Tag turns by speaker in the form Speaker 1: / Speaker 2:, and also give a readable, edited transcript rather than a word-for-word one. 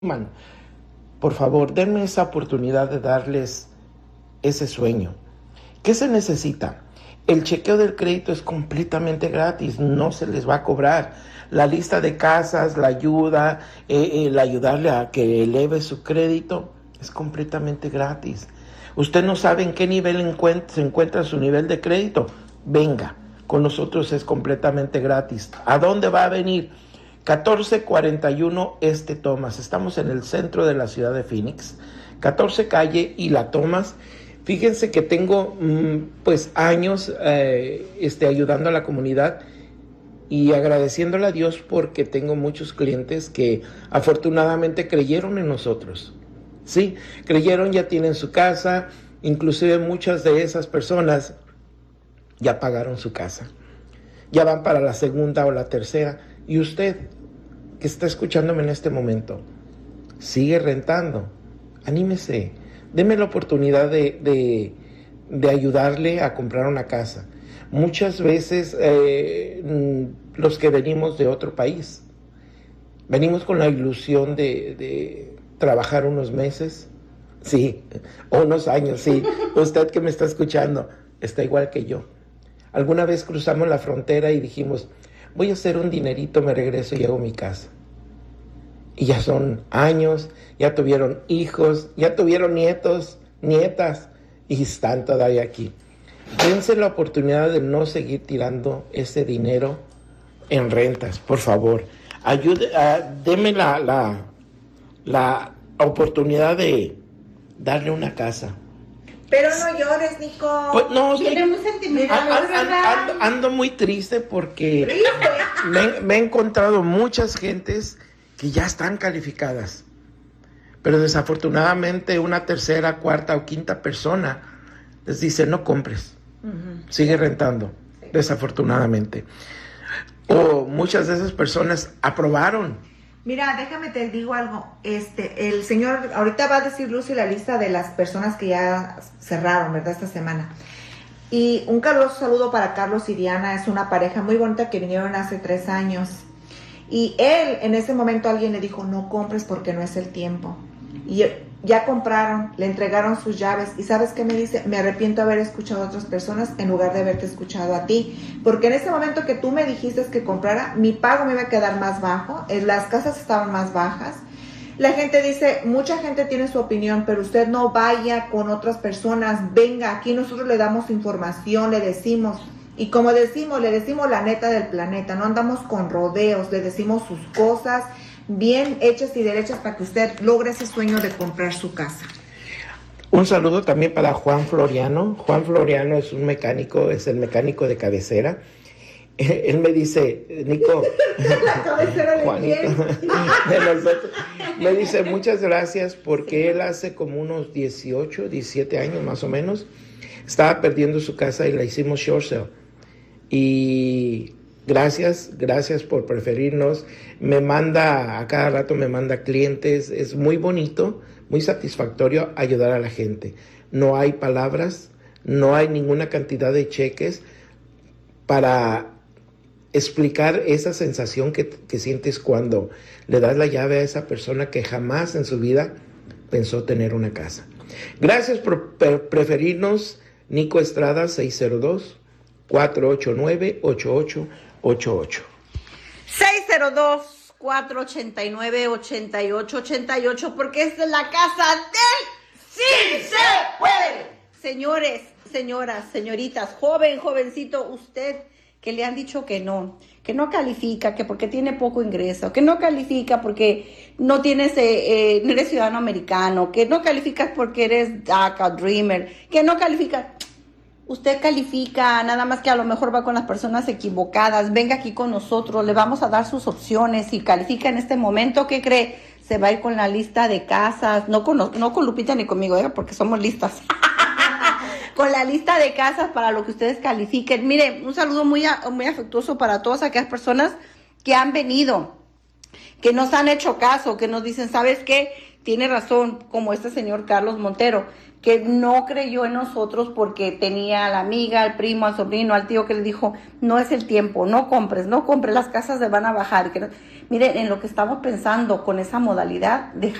Speaker 1: Man, por favor, denme esa oportunidad de darles ese sueño. ¿Qué se necesita? El chequeo del crédito es completamente gratis, no se les va a cobrar. La lista de casas, la ayuda, el ayudarle a que eleve su crédito, es completamente gratis. Usted no sabe en qué nivel se encuentra su nivel de crédito. Venga, con nosotros es completamente gratis. ¿A dónde va a venir? 1441 Thomas. Estamos en el centro de la ciudad de Phoenix. 14 calle y la Thomas. Fíjense que tengo pues años ayudando a la comunidad y agradeciéndole a Dios porque tengo muchos clientes que afortunadamente creyeron en nosotros. Sí, creyeron, ya tienen su casa, inclusive muchas de esas personas ya pagaron su casa. Ya van para la segunda o la tercera. Y usted, que está escuchándome en este momento, sigue rentando. Anímese. Deme la oportunidad de ayudarle a comprar una casa. Muchas veces los que venimos de otro país, venimos con la ilusión de trabajar unos meses, sí, o unos años, sí. Usted que me está escuchando está igual que yo. Alguna vez cruzamos la frontera y dijimos, voy a hacer un dinerito, me regreso y hago mi casa. Y ya son años, ya tuvieron hijos, ya tuvieron nietos, nietas, y están todavía aquí. Dense la oportunidad de no seguir tirando ese dinero en rentas, por favor. Deme la oportunidad de darle una casa.
Speaker 2: Pero no llores, Nico.
Speaker 1: Pues no,
Speaker 2: viene muy sentimental.
Speaker 1: Ando muy triste porque me he encontrado muchas gentes que ya están calificadas, pero desafortunadamente una tercera, cuarta o quinta persona les dice no compres, sigue rentando, desafortunadamente. O muchas de esas personas aprobaron.
Speaker 2: Mira, déjame te digo algo. El señor, ahorita va a decir Lucy la lista de las personas que ya cerraron, ¿verdad? Esta semana. Y un caluroso saludo para Carlos y Diana. Es una pareja muy bonita que vinieron hace 3 años. Y él, en ese momento alguien le dijo, no compres porque no es el tiempo. Y ya compraron, le entregaron sus llaves. ¿Y sabes qué me dice? Me arrepiento de haber escuchado a otras personas en lugar de haberte escuchado a ti. Porque en ese momento que tú me dijiste que comprara, mi pago me iba a quedar más bajo. Las casas estaban más bajas. La gente dice, mucha gente tiene su opinión, pero usted no vaya con otras personas. Venga, aquí nosotros le damos información, le decimos. Y como decimos, le decimos la neta del planeta. No andamos con rodeos, le decimos sus cosas bien hechas y derechas para que usted logre ese sueño de comprar su casa.
Speaker 1: Un saludo también para Juan Floriano. Juan Floriano es un mecánico, es el mecánico de cabecera. Él me dice, Nico,
Speaker 2: ¿La cabecera de
Speaker 1: Juanito, de nosotros, me dice muchas gracias porque él hace como unos 18, 17 años más o menos, estaba perdiendo su casa y la hicimos short sale. Y gracias por preferirnos. A cada rato me manda clientes. Es muy bonito, muy satisfactorio ayudar a la gente. No hay palabras, no hay ninguna cantidad de cheques para explicar esa sensación que sientes cuando le das la llave a esa persona que jamás en su vida pensó tener una casa. Gracias por preferirnos. Nico Estrada, 602-489-8888.
Speaker 2: 602-489-8888, porque es la casa del ¡Sí se puede! Señores, señoras, señoritas, jovencito, usted que le han dicho que no califica, que porque tiene poco ingreso, que no califica porque no tienes, no eres ciudadano americano, que no calificas porque eres DACA, Dreamer, que no califica. Usted califica, nada más que a lo mejor va con las personas equivocadas. Venga aquí con nosotros, le vamos a dar sus opciones. Si califica en este momento, ¿qué cree? Se va a ir con la lista de casas, no con Lupita ni conmigo, porque somos listas. Con la lista de casas para lo que ustedes califiquen. Mire, un saludo muy afectuoso para todas aquellas personas que han venido
Speaker 3: que nos han hecho caso, que nos dicen, ¿sabes qué? Tiene razón, como este señor Carlos Montero, que no creyó en nosotros porque tenía a la amiga, al primo, al sobrino, al tío que le dijo, no es el tiempo, no compres, las casas se van a bajar. Miren, en lo que estamos pensando con esa modalidad,